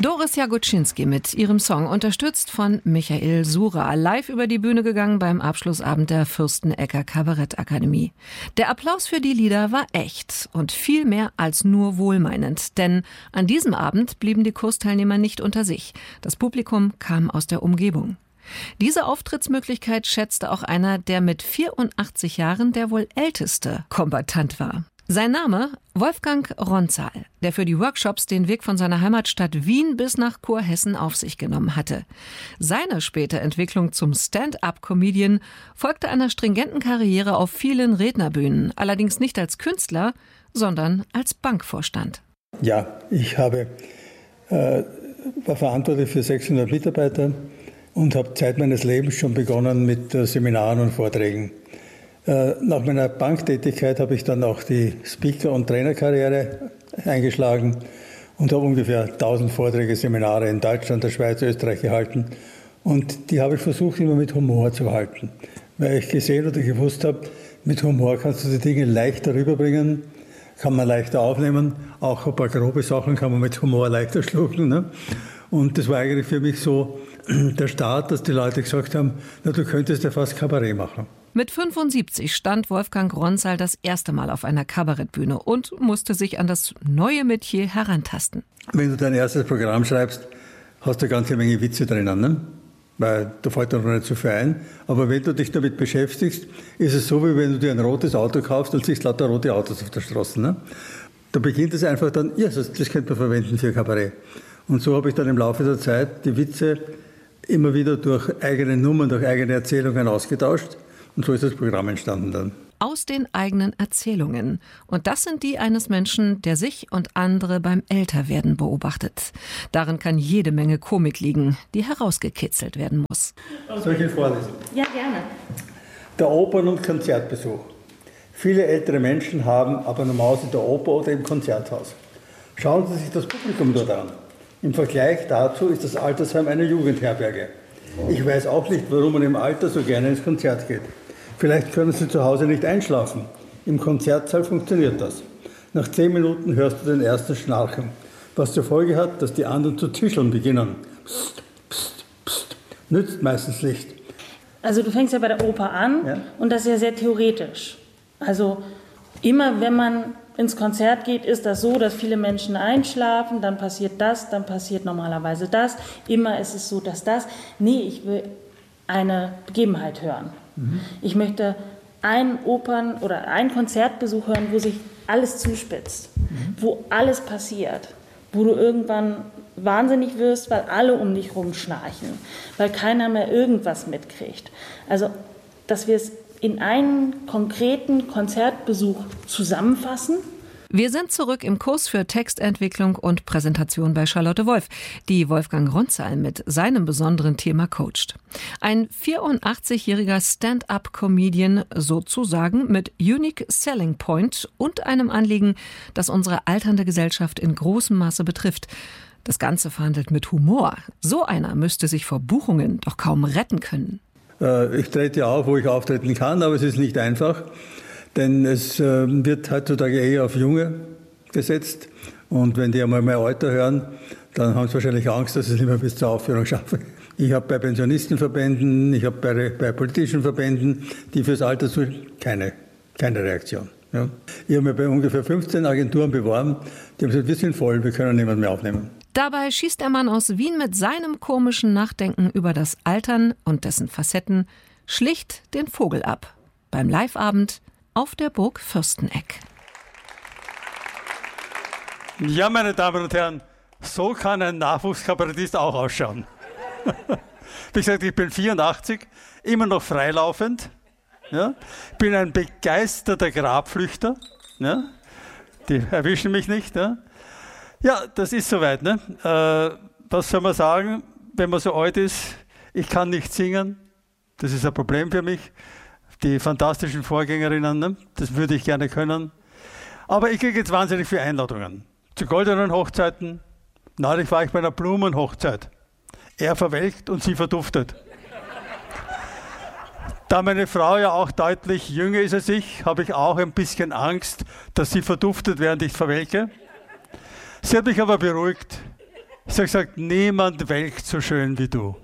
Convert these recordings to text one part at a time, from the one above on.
Doris Jagoczynski mit ihrem Song, unterstützt von Michael Sura, live über die Bühne gegangen beim Abschlussabend der Fürstenecker Kabarettakademie. Der Applaus für die Lieder war echt und viel mehr als nur wohlmeinend, denn an diesem Abend blieben die Kursteilnehmer nicht unter sich. Das Publikum kam aus der Umgebung. Diese Auftrittsmöglichkeit schätzte auch einer, der mit 84 Jahren der wohl älteste Kombattant war. Sein Name Wolfgang Ronzal, der für die Workshops den Weg von seiner Heimatstadt Wien bis nach Kurhessen auf sich genommen hatte. Seine späte Entwicklung zum Stand-up-Comedian folgte einer stringenten Karriere auf vielen Rednerbühnen, allerdings nicht als Künstler, sondern als Bankvorstand. Ja, ich war verantwortlich für 600 Mitarbeiter und habe Zeit meines Lebens schon begonnen mit Seminaren und Vorträgen. Nach meiner Banktätigkeit habe ich dann auch die Speaker- und Trainerkarriere eingeschlagen und habe ungefähr 1000 Vorträge, Seminare in Deutschland, der Schweiz, Österreich gehalten. Und die habe ich versucht, immer mit Humor zu halten. Weil ich gesehen oder gewusst habe, mit Humor kannst du die Dinge leichter rüberbringen, kann man leichter aufnehmen. Auch ein paar grobe Sachen kann man mit Humor leichter schlucken. Ne? Und das war eigentlich für mich so der Start, dass die Leute gesagt haben, na, du könntest ja fast Kabarett machen. Mit 75 stand Wolfgang Ronzal das erste Mal auf einer Kabarettbühne und musste sich an das neue Metier herantasten. Wenn du dein erstes Programm schreibst, hast du eine ganze Menge Witze drinnen, ne? Weil da fällt dir noch nicht so viel ein. Aber wenn du dich damit beschäftigst, ist es so, wie wenn du dir ein rotes Auto kaufst und siehst lauter rote Autos auf der Straße. Ne? Da beginnt es einfach dann, ja, das könnte man verwenden für Kabarett. Und so habe ich dann im Laufe der Zeit die Witze immer wieder durch eigene Nummern, durch eigene Erzählungen ausgetauscht. Und so ist das Programm entstanden dann. Aus den eigenen Erzählungen. Und das sind die eines Menschen, der sich und andere beim Älterwerden beobachtet. Darin kann jede Menge Komik liegen, die herausgekitzelt werden muss. Soll ich Ihnen vorlesen? Ja, gerne. Der Opern- und Konzertbesuch. Viele ältere Menschen haben Abonnements in der Oper oder im Konzerthaus. Schauen Sie sich das Publikum dort an. Im Vergleich dazu ist das Altersheim eine Jugendherberge. Ich weiß auch nicht, warum man im Alter so gerne ins Konzert geht. Vielleicht können Sie zu Hause nicht einschlafen. Im Konzertsaal funktioniert das. Nach 10 Minuten hörst du den ersten Schnarchen, was zur Folge hat, dass die anderen zu zischeln beginnen. Psst, psst, psst. Nützt meistens nicht. Also du fängst ja bei der Oper an, ja? Und das ist ja sehr theoretisch. Also immer wenn man ins Konzert geht, ist das so, dass viele Menschen einschlafen, dann passiert das, dann passiert normalerweise das. Immer ist es so, dass das. Nee, ich will eine Begebenheit hören. Ich möchte einen oder einen Konzertbesuch hören, wo sich alles zuspitzt, wo alles passiert, wo du irgendwann wahnsinnig wirst, weil alle um dich rumschnarchen, weil keiner mehr irgendwas mitkriegt. Also, dass wir es in einen konkreten Konzertbesuch zusammenfassen. Wir sind zurück im Kurs für Textentwicklung und Präsentation bei Charlotte Wolf, die Wolfgang Ronzal mit seinem besonderen Thema coacht. Ein 84-jähriger Stand-up-Comedian sozusagen mit Unique Selling Point und einem Anliegen, das unsere alternde Gesellschaft in großem Maße betrifft. Das Ganze verhandelt mit Humor. So einer müsste sich vor Buchungen doch kaum retten können. Ich trete auf, wo ich auftreten kann, aber es ist nicht einfach. Denn es wird heutzutage eher auf Junge gesetzt. Und wenn die einmal mein Alter hören, dann haben sie wahrscheinlich Angst, dass ich es nicht mehr bis zur Aufführung schaffe. Ich habe bei Pensionistenverbänden, ich habe bei politischen Verbänden, die fürs Alter suchen, keine Reaktion. Ja. Ich habe mich bei ungefähr 15 Agenturen beworben, die haben gesagt, wir sind voll, wir können niemanden mehr aufnehmen. Dabei schießt der Mann aus Wien mit seinem komischen Nachdenken über das Altern und dessen Facetten schlicht den Vogel ab. Beim Liveabend auf der Burg Fürsteneck. Ja, meine Damen und Herren, so kann ein Nachwuchskabarettist auch ausschauen. Wie gesagt, ich bin 84, immer noch freilaufend. Ja? Bin ein begeisterter Grabflüchter. Ja? Die erwischen mich nicht. Ja, ja, das ist soweit. Ne? Was soll man sagen, wenn man so alt ist? Ich kann nicht singen. Das ist ein Problem für mich. Die fantastischen Vorgängerinnen, ne? Das würde ich gerne können. Aber ich kriege jetzt wahnsinnig viele Einladungen. Zu goldenen Hochzeiten. Neulich war ich bei einer Blumenhochzeit. Er verwelkt und sie verduftet. Da meine Frau ja auch deutlich jünger ist als ich, habe ich auch ein bisschen Angst, dass sie verduftet, während ich verwelke. Sie hat mich aber beruhigt. Ich habe gesagt, niemand welkt so schön wie du.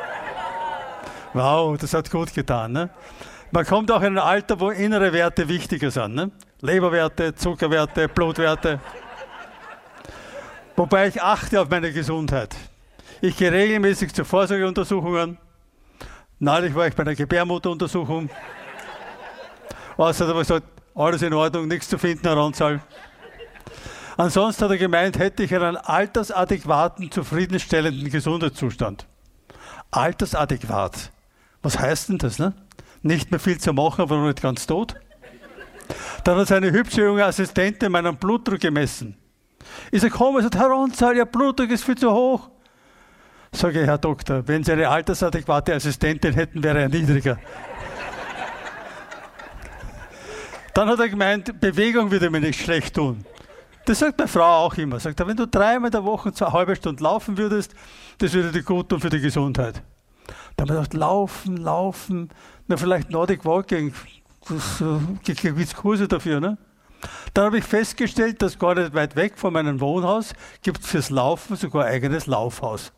Wow, das hat gut getan. Ne? Man kommt auch in ein Alter, wo innere Werte wichtiger sind. Ne? Leberwerte, Zuckerwerte, Blutwerte. Wobei ich achte auf meine Gesundheit. Ich gehe regelmäßig zu Vorsorgeuntersuchungen. Neulich war ich bei einer Gebärmutteruntersuchung. Außer da habe ich gesagt, alles in Ordnung, nichts zu finden, Herr Ronzal. Ansonsten hat er gemeint, hätte ich einen altersadäquaten, zufriedenstellenden Gesundheitszustand. Altersadäquat. Was heißt denn das? Ne? Nicht mehr viel zu machen, aber noch nicht ganz tot. Dann hat seine hübsche junge Assistentin meinen Blutdruck gemessen. Ich sage, komm, Herr Ronzal, Ihr Blutdruck ist viel zu hoch. Sage ich, Herr Doktor, wenn Sie eine altersadäquate Assistentin hätten, wäre er niedriger. Dann hat er gemeint, Bewegung würde mir nicht schlecht tun. Das sagt meine Frau auch immer. Sagt er, wenn du 3-mal in der Woche 2,5 Stunden laufen würdest, das würde dir gut tun für die Gesundheit. Da habe ich gedacht, laufen, na vielleicht Nordic Walking, gibt es Kurse dafür, ne? Dann habe ich festgestellt, dass gar nicht weit weg von meinem Wohnhaus gibt es fürs Laufen sogar ein eigenes Laufhaus.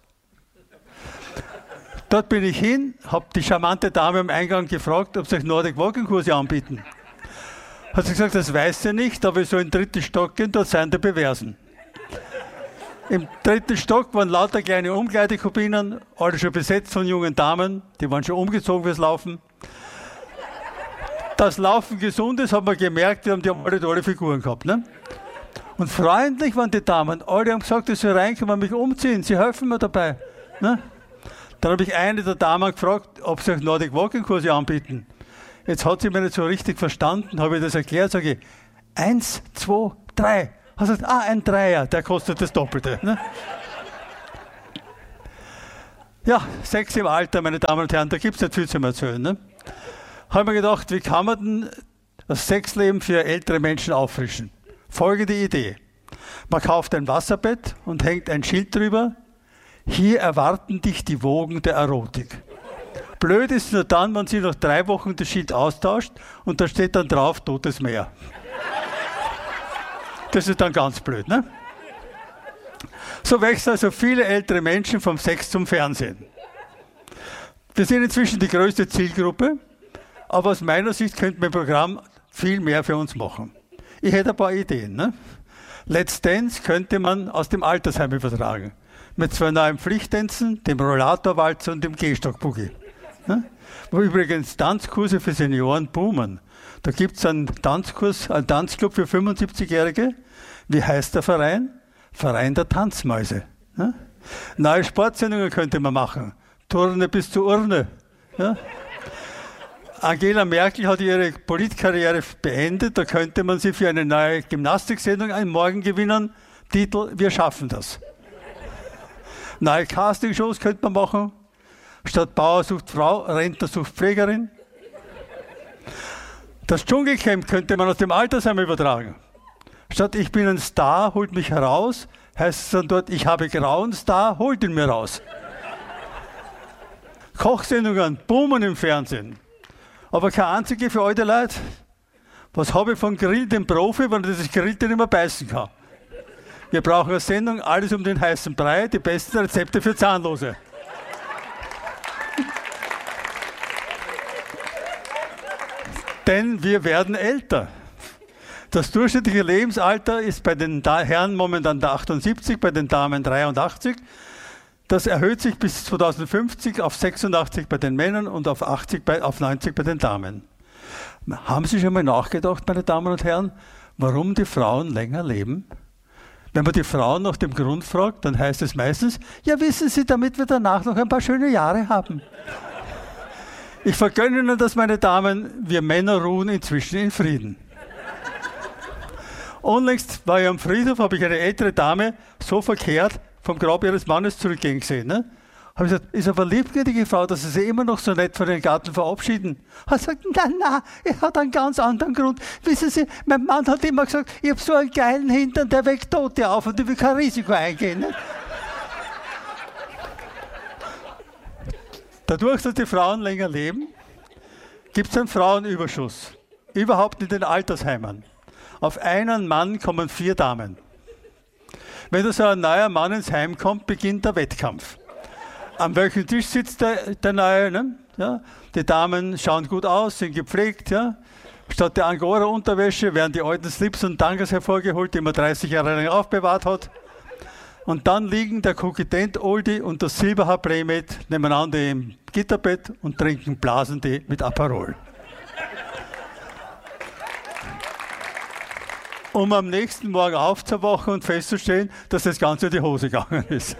Dort bin ich hin, habe die charmante Dame am Eingang gefragt, ob sie euch Nordic Walking Kurse anbieten. Hat sie gesagt, das weiß sie nicht, aber ich soll in den 3. Stock gehen, dort seien die Beversen. Im 3. Stock waren lauter kleine Umkleidekabinen, alle schon besetzt von jungen Damen, die waren schon umgezogen fürs Laufen. Dass Laufen gesund ist, haben wir gemerkt, wir haben die alle tolle Figuren gehabt. Ne? Und freundlich waren die Damen, alle haben gesagt, ich soll reinkommen, mich umziehen, sie helfen mir dabei. Ne? Dann habe ich eine der Damen gefragt, ob sie euch Nordic Walking Kurse anbieten. Jetzt hat sie mir nicht so richtig verstanden, habe ich das erklärt, sage ich, 1, 2, 3. Hat sie gesagt, ein Dreier, der kostet das Doppelte. Ne? Ja, Sex im Alter, meine Damen und Herren, da gibt es nicht viel zu erzählen. Ne? Habe mir gedacht, wie kann man denn das Sexleben für ältere Menschen auffrischen? Folgende Idee. Man kauft ein Wasserbett und hängt ein Schild drüber. Hier erwarten dich die Wogen der Erotik. Blöd ist nur dann, wenn sie nach 3 Wochen das Schild austauscht und da steht dann drauf, Totes Meer. Das ist dann ganz blöd, ne? So wechseln also viele ältere Menschen vom Sex zum Fernsehen. Wir sind inzwischen die größte Zielgruppe, aber aus meiner Sicht könnte mein Programm viel mehr für uns machen. Ich hätte ein paar Ideen. Ne? Let's Dance könnte man aus dem Altersheim übertragen. Mit 2 neuen Pflichttänzen, dem Rollatorwalzer und dem Gehstockboogie. Ne? Wo übrigens Tanzkurse für Senioren boomen. Da gibt es einen Tanzkurs, einen Tanzclub für 75-Jährige. Wie heißt der Verein? Verein der Tanzmäuse. Ne? Neue Sportsendungen könnte man machen. Turne bis zur Urne. Ja? Angela Merkel hat ihre Politkarriere beendet. Da könnte man sie für eine neue Gymnastiksendung einen Morgen gewinnen. Titel, wir schaffen das. Neue Castingshows könnte man machen. Statt Bauer sucht Frau, Rentner sucht Pflegerin. Das Dschungelcamp könnte man aus dem Altersheim übertragen. Statt ich bin ein Star, holt mich heraus, heißt es dann dort, ich habe grauen Star, holt ihn mir raus. Kochsendungen boomen im Fernsehen. Aber keine einzige für alte Leute. Was habe ich von Grill dem Profi, wenn er das Grillte nicht mehr beißen kann? Wir brauchen eine Sendung, alles um den heißen Brei, die besten Rezepte für Zahnlose. Denn wir werden älter. Das durchschnittliche Lebensalter ist bei den Herren momentan 78, bei den Damen 83. Das erhöht sich bis 2050 auf 86 bei den Männern und auf 90 bei den Damen. Haben Sie schon mal nachgedacht, meine Damen und Herren, warum die Frauen länger leben? Wenn man die Frauen nach dem Grund fragt, dann heißt es meistens, ja wissen Sie, damit wir danach noch ein paar schöne Jahre haben. Ich vergönne Ihnen das, meine Damen, wir Männer ruhen inzwischen in Frieden. Unlängst war ich am Friedhof, habe ich eine ältere Dame so verkehrt vom Grab ihres Mannes zurückgehen gesehen. Ne? Habe ich gesagt, ist aber liebgütige Frau, dass Sie sich immer noch so nett von den Garten verabschieden. Er sagt, nein, er hat einen ganz anderen Grund. Wissen Sie, mein Mann hat immer gesagt, ich habe so einen geilen Hintern, der weckt Tote auf und ich will kein Risiko eingehen. Ne? Dadurch, dass die Frauen länger leben, gibt es einen Frauenüberschuss. Überhaupt in den Altersheimen. Auf einen Mann kommen 4 Damen. Wenn da so ein neuer Mann ins Heim kommt, beginnt der Wettkampf. An welchem Tisch sitzt der Neue? Ne? Ja? Die Damen schauen gut aus, sind gepflegt. Ja? Statt der Angora-Unterwäsche werden die alten Slips und Tangas hervorgeholt, die man 30 Jahre lang aufbewahrt hat. Und dann liegen der Kokettent Oldie und das Silberhaar Playmate nebeneinander im Gitterbett und trinken Blasentee mit Aperol. Um am nächsten Morgen aufzuwachen und festzustellen, dass das Ganze in die Hose gegangen ist.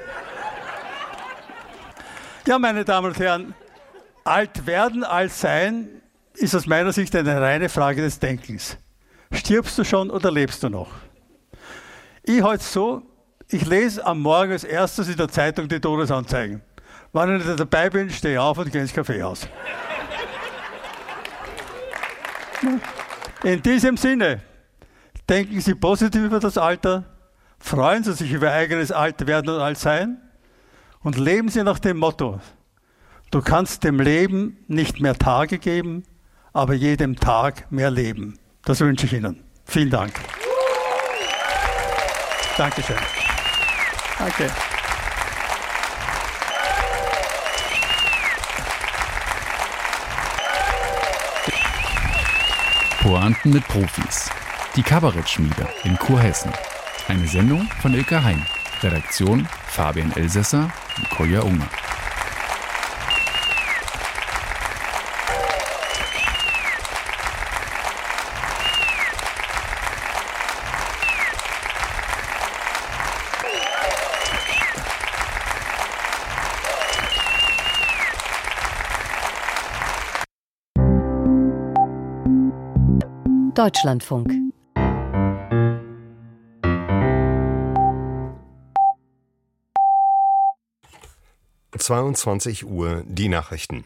Ja, meine Damen und Herren, alt werden, alt sein, ist aus meiner Sicht eine reine Frage des Denkens. Stirbst du schon oder lebst du noch? Ich halte es so, ich lese am Morgen als erstes in der Zeitung die Todesanzeigen. Wenn ich nicht dabei bin, stehe ich auf und gehe ins Kaffeehaus. In diesem Sinne, denken Sie positiv über das Alter, freuen Sie sich über Ihr eigenes Altwerden und Altsein und leben Sie nach dem Motto, du kannst dem Leben nicht mehr Tage geben, aber jedem Tag mehr Leben. Das wünsche ich Ihnen. Vielen Dank. Dankeschön. Danke. Pointen mit Profis. Die Kabarettschmiede in Kurhessen. Eine Sendung von Ilka Hein. Redaktion Fabian Elsässer und Kolja Unger. Deutschlandfunk. (22 Uhr) die Nachrichten.